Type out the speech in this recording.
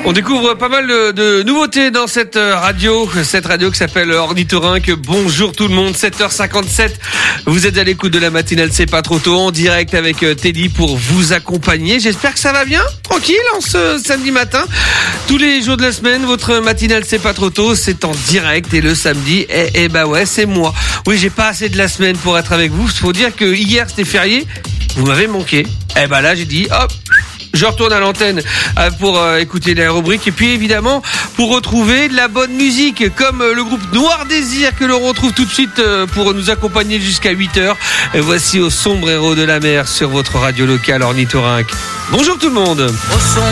On découvre pas mal de nouveautés dans cette radio qui s'appelle Ornithorynque. Bonjour tout le monde, 7h57. Vous êtes à l'écoute de la matinale C'est pas trop tôt, en direct avec Teddy pour vous accompagner. J'espère que ça va bien, tranquille, en ce samedi matin. Tous les jours de la semaine, votre matinale C'est pas trop tôt, c'est en direct. Et le samedi, bah ouais, c'est moi. Oui, j'ai pas assez de la semaine pour être avec vous. Faut dire que hier c'était férié, vous m'avez manqué. Bah là, j'ai dit hop, je retourne à l'antenne pour écouter les rubriques et puis évidemment pour retrouver de la bonne musique comme le groupe Noir Désir que l'on retrouve tout de suite pour nous accompagner jusqu'à 8h. Et voici Au sombre héros de la mer sur votre radio locale Ornithorynque. Bonjour tout le monde.